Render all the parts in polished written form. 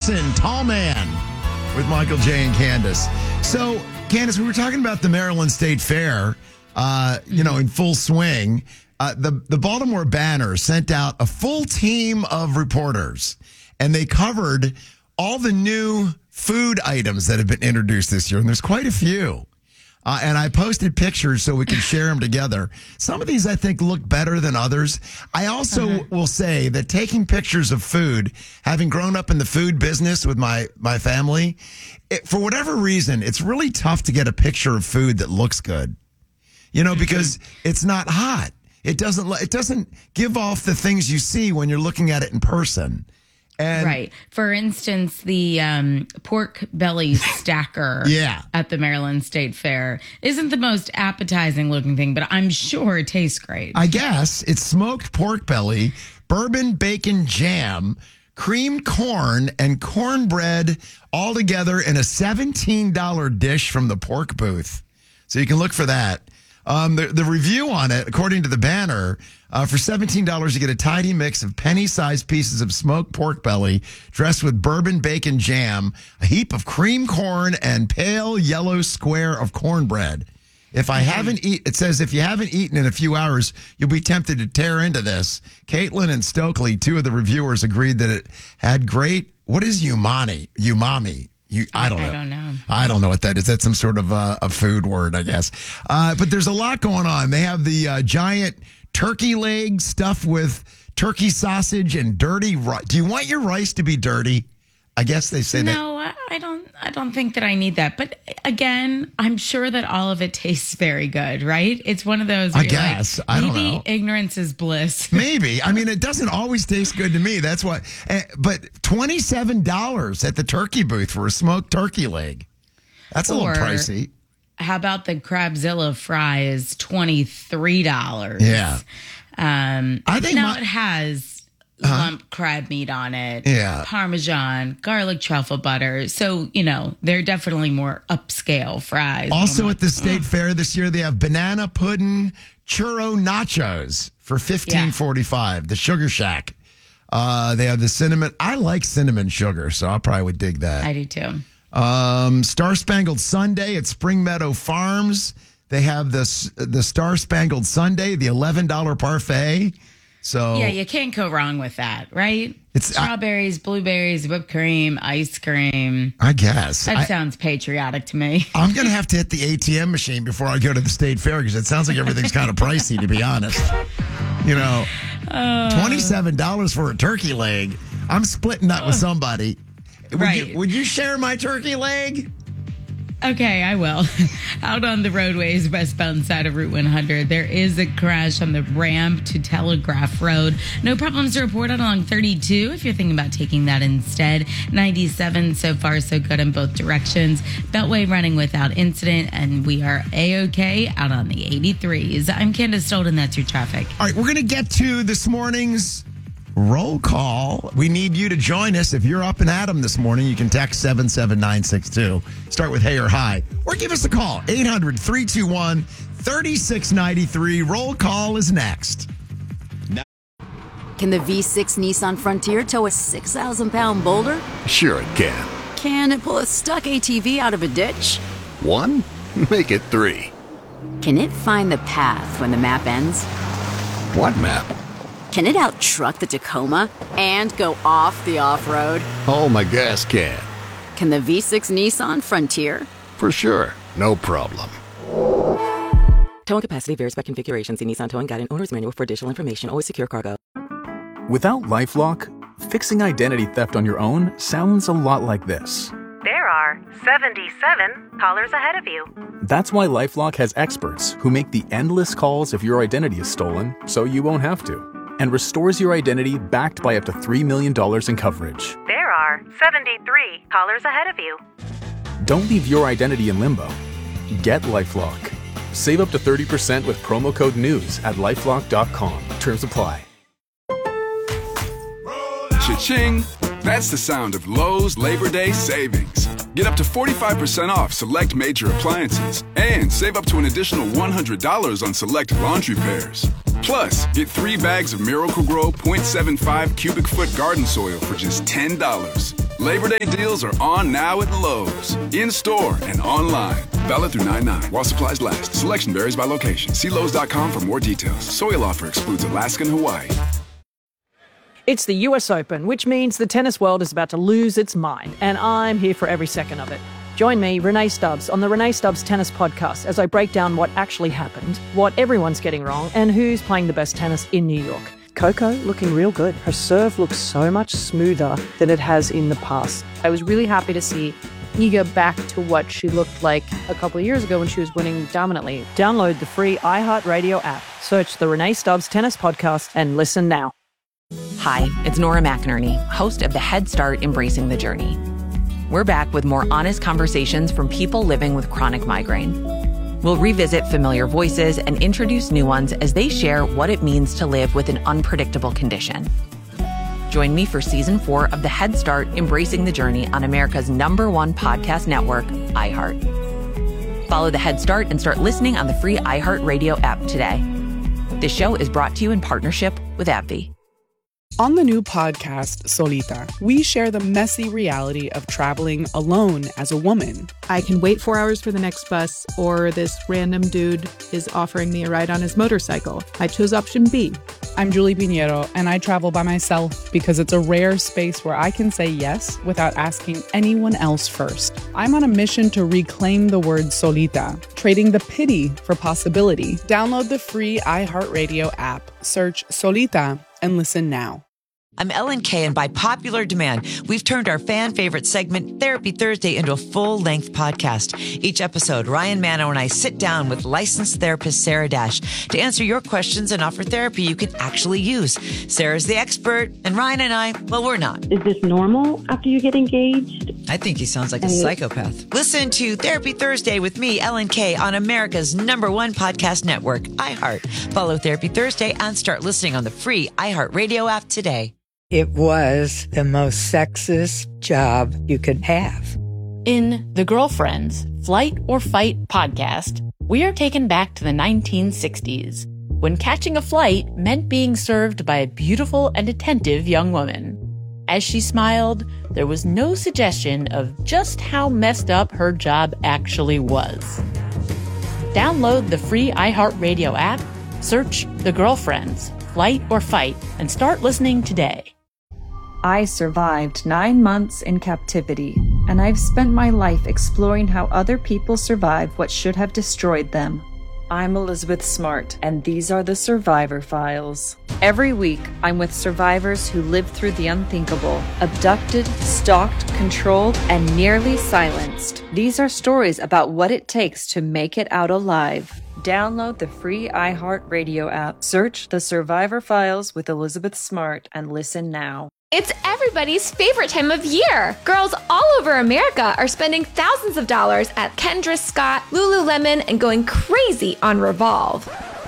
Jackson, Tall Man, with Michael J. and Candace. So, Candace, we were talking about the Maryland State Fair, in full swing. The Baltimore Banner sent out a full team of reporters, and they covered all the new food items that have been introduced this year, and there's quite a few. And I posted pictures so we can share them together. Some of these, I think, look better than others. I also will say that taking pictures of food, having grown up in the food business with my family, for whatever reason, it's really tough to get a picture of food that looks good, because it's not hot. It doesn't give off the things you see when you're looking at it in person. Right. For instance, the pork belly stacker at the Maryland State Fair isn't the most appetizing looking thing, but I'm sure it tastes great. I guess it's smoked pork belly, bourbon bacon jam, creamed corn, and cornbread all together in a $17 dish from the pork booth. So you can look for that. The review on it, according to the Banner, for $17, you get a tidy mix of penny-sized pieces of smoked pork belly dressed with bourbon bacon jam, a heap of cream corn, and pale yellow square of cornbread. It says if you haven't eaten in a few hours, you'll be tempted to tear into this. Caitlin and Stokely, two of the reviewers, agreed that it had great, what is umami? I don't know. I don't know what that is. That's some sort of a food word, I guess. But there's a lot going on. They have the giant turkey leg stuffed with turkey sausage and dirty rice. Do you want your rice to be dirty? I guess they say that. No, I don't think that I need that. But again, I'm sure that all of it tastes very good, right? It's one of those. I guess. I don't know. Maybe ignorance is bliss. Maybe. I mean, it doesn't always taste good to me. That's why. But $27 at the turkey booth for a smoked turkey leg. That's a little pricey. How about the Crabzilla fry is $23? Yeah. I think it has lump crab meat on it. Yeah. Parmesan, garlic truffle butter. So, they're definitely more upscale fries. Also at the State Fair this year, they have banana pudding churro nachos for $15.45. The Sugar Shack. They have the cinnamon. I like cinnamon sugar, so I probably would dig that. I do too. Star Spangled Sundae at Spring Meadow Farms. They have the Star Spangled Sundae, the $11 parfait. So yeah, you can't go wrong with that, right? It's strawberries, blueberries, whipped cream, ice cream. I guess that sounds patriotic to me. I'm gonna have to hit the ATM machine before I go to the State Fair because it sounds like everything's kind of pricey, to be honest. $27 for a turkey leg. I'm splitting that with somebody. Would you share my turkey leg? Okay, I will. Out on the roadways westbound side of Route 100, there is a crash on the ramp to Telegraph Road. No problems to report on along 32 if you're thinking about taking that instead. 97 so far so good in both directions. Beltway running without incident, and we are A-OK out on the 83s. I'm Candace Stolden. That's your traffic. All right, we're going to get to this morning's roll call. We need you to join us. If you're up and at 'em this morning, you can text 77962. Start with hey or hi. Or give us a call. 800-321-3693. Roll call is next. Can the V6 Nissan Frontier tow a 6,000-pound boulder? Sure it can. Can it pull a stuck ATV out of a ditch? 1? Make it 3. Can it find the path when the map ends? What map? Can it out-truck the Tacoma and go off the off-road? Oh, my gas can. Can the V6 Nissan Frontier? For sure. No problem. Towing capacity varies by configuration. See Nissan Towing Guide and Owner's Manual for additional information. Always secure cargo. Without LifeLock, fixing identity theft on your own sounds a lot like this. There are 77 callers ahead of you. That's why LifeLock has experts who make the endless calls if your identity is stolen, so you won't have to, and restores your identity backed by up to $3 million in coverage. There are 73 callers ahead of you. Don't leave your identity in limbo. Get LifeLock. Save up to 30% with promo code NEWS at LifeLock.com. Terms apply. Cha-ching! That's the sound of Lowe's Labor Day savings. Get up to 45% off select major appliances and save up to an additional $100 on select laundry pairs. Plus, get 3 bags of Miracle-Gro 0.75 cubic foot garden soil for just $10. Labor Day deals are on now at Lowe's. In-store and online. Valid through 9/9 while supplies last. Selection varies by location. See Lowe's.com for more details. Soil offer excludes Alaska and Hawaii. It's the US Open, which means the tennis world is about to lose its mind, and I'm here for every second of it. Join me, Renee Stubbs, on the Renee Stubbs Tennis Podcast as I break down what actually happened, what everyone's getting wrong, and who's playing the best tennis in New York. Coco looking real good. Her serve looks so much smoother than it has in the past. I was really happy to see Iga back to what she looked like a couple of years ago when she was winning dominantly. Download the free iHeartRadio app, search the Renee Stubbs Tennis Podcast, and listen now. Hi, it's Nora McInerney, host of the Head Start Embracing the Journey. We're back with more honest conversations from people living with chronic migraine. We'll revisit familiar voices and introduce new ones as they share what it means to live with an unpredictable condition. Join me for Season 4 of the Head Start Embracing the Journey on America's #1 podcast network, iHeart. Follow the Head Start and start listening on the free iHeartRadio app today. This show is brought to you in partnership with AbbVie. On the new podcast, Solita, we share the messy reality of traveling alone as a woman. I can wait 4 hours for the next bus, or this random dude is offering me a ride on his motorcycle. I chose option B. I'm Julie Pinheiro, and I travel by myself because it's a rare space where I can say yes without asking anyone else first. I'm on a mission to reclaim the word solita, trading the pity for possibility. Download the free iHeartRadio app, search Solita, and listen now. I'm Ellen Kay, and by popular demand, we've turned our fan favorite segment, Therapy Thursday, into a full-length podcast. Each episode, Ryan Manno and I sit down with licensed therapist Sarah Dash to answer your questions and offer therapy you can actually use. Sarah's the expert, and Ryan and I, well, we're not. Is this normal after you get engaged? I think he sounds like a psychopath. Listen to Therapy Thursday with me, Ellen Kay, on America's #1 podcast network, iHeart. Follow Therapy Thursday and start listening on the free iHeartRadio app today. It was the most sexist job you could have. In The Girlfriends, Flight or Fight podcast, we are taken back to the 1960s, when catching a flight meant being served by a beautiful and attentive young woman. As she smiled, there was no suggestion of just how messed up her job actually was. Download the free iHeartRadio app, search The Girlfriends, Flight or Fight, and start listening today. I survived 9 months in captivity, and I've spent my life exploring how other people survive what should have destroyed them. I'm Elizabeth Smart, and these are the Survivor Files. Every week, I'm with survivors who lived through the unthinkable, abducted, stalked, controlled, and nearly silenced. These are stories about what it takes to make it out alive. Download the free iHeartRadio app, search The Survivor Files with Elizabeth Smart, and listen now. It's everybody's favorite time of year. Girls all over America are spending thousands of dollars at Kendra Scott, Lululemon, and going crazy on Revolve.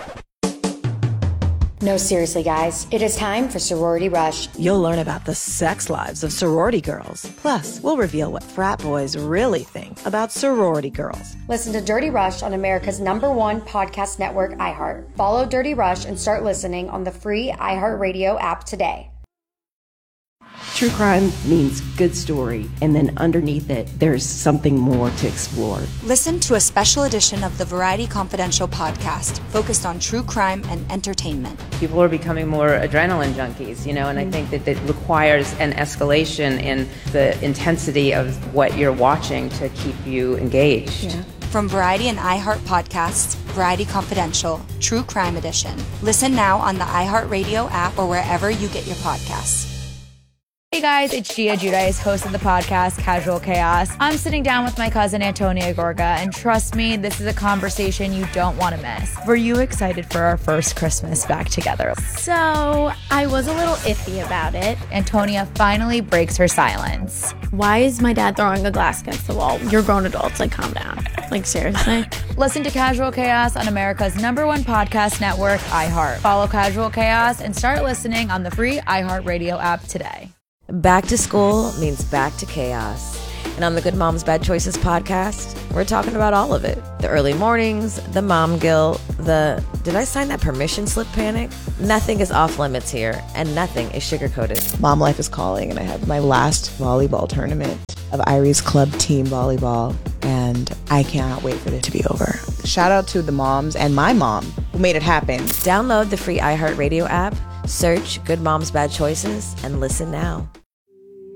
No, seriously, guys. It is time for Sorority Rush. You'll learn about the sex lives of sorority girls. Plus, we'll reveal what frat boys really think about sorority girls. Listen to Dirty Rush on America's #1 podcast network, iHeart. Follow Dirty Rush and start listening on the free iHeartRadio app today. True crime means good story, and then underneath it, there's something more to explore. Listen to a special edition of the Variety Confidential podcast focused on true crime and entertainment. People are becoming more adrenaline junkies, and I think that it requires an escalation in the intensity of what you're watching to keep you engaged. Yeah. From Variety and iHeart podcasts, Variety Confidential, True Crime Edition. Listen now on the iHeartRadio app or wherever you get your podcasts. Hey guys, it's Gia Giudice, host of the podcast Casual Chaos. I'm sitting down with my cousin Antonia Gorga, and trust me, this is a conversation you don't want to miss. Were you excited for our first Christmas back together? So, I was a little iffy about it. Antonia finally breaks her silence. Why is my dad throwing a glass against the wall? You're grown adults, calm down. Seriously? Listen to Casual Chaos on America's #1 podcast network, iHeart. Follow Casual Chaos and start listening on the free iHeartRadio app today. Back to school means back to chaos. And on the Good Moms Bad Choices podcast, we're talking about all of it. The early mornings, the mom guilt, the did I sign that permission slip panic? Nothing is off limits here, and nothing is sugar-coated. Mom life is calling, and I have my last volleyball tournament of Irie's Club Team Volleyball, and I cannot wait for it to be over. Shout out to the moms and my mom who made it happen. Download the free iHeartRadio app, search Good Moms Bad Choices, and listen now.